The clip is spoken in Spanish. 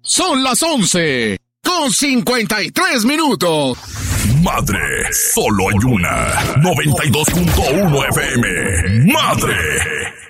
Son las 11:53. Madre, solo hay una. 92.1 FM. Madre.